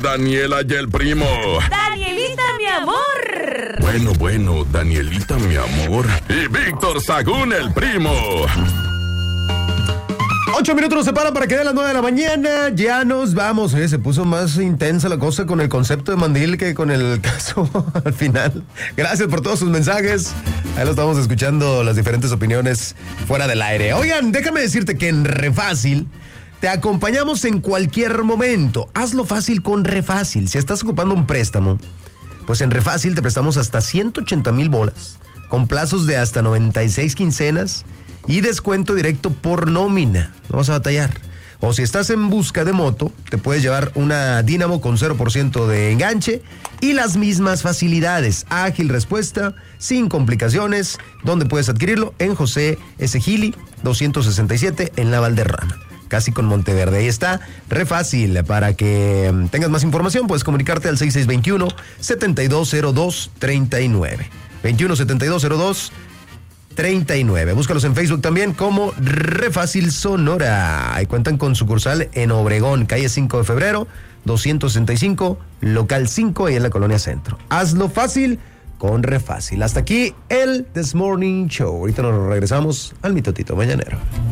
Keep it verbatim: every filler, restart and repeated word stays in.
Daniela y el primo. Danielita, mi amor. Bueno, bueno, Danielita, mi amor. Y Víctor Sagún, el primo. Ocho minutos nos separan para que dé las nueve de la mañana. Ya nos vamos. Oye, se puso más intensa la cosa con el concepto de mandil que con el caso al final. Gracias por todos sus mensajes. Ahí lo estamos escuchando, las diferentes opiniones fuera del aire. Oigan, déjame decirte que en Refácil te acompañamos en cualquier momento. Hazlo fácil con Refácil. Si estás ocupando un préstamo, pues en Refácil te prestamos hasta ciento ochenta mil bolas, con plazos de hasta noventa y seis quincenas y descuento directo por nómina. No vas a batallar. O si estás en busca de moto, te puedes llevar una Dynamo con cero por ciento de enganche y las mismas facilidades. Ágil respuesta, sin complicaciones, donde puedes adquirirlo en José S. Gili, doscientos sesenta y siete, en la Valderrama, casi con Monteverde. Ahí está, Refácil. Para que tengas más información, puedes comunicarte al seis seis dos uno, siete dos cero dos, tres nueve. veintiuno setenta y dos cero dos treinta y nueve. Búscalos en Facebook también como Refácil Sonora. Ahí cuentan con sucursal en Obregón, calle cinco de febrero, doscientos sesenta y cinco, local cinco, ahí en la Colonia Centro. Hazlo fácil con Refácil. Hasta aquí el This Morning Show. Ahorita nos regresamos al mitotito mañanero.